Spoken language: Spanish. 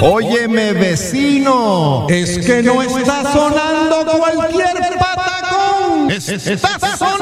Óyeme, vecino, es que no está sonando cualquier patacón. Está sonando